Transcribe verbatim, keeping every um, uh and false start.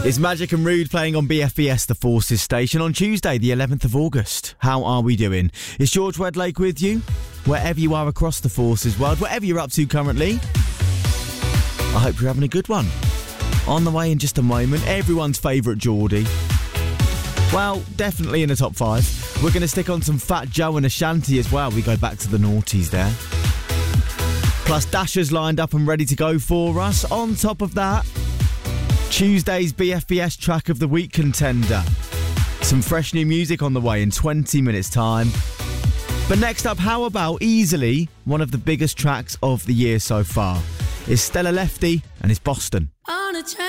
It's Magic and Rude playing on B F B S, the Forces station, on Tuesday, the eleventh of August. How are we doing? It's George Wedlake with you, wherever you are across the Forces world, whatever you're up to currently. I hope you're having a good one. On the way in just a moment, everyone's favourite Geordie. Well, definitely in the top five. We're going to stick on some Fat Joe and Ashanti as well. We go back to the noughties there. Plus, Dasher's lined up and ready to go for us. On top of that, Tuesday's B F B S Track of the Week contender. Some fresh new music on the way in twenty minutes' time. But next up, how about easily one of the biggest tracks of the year so far? It's Stella Lefty and it's Boston.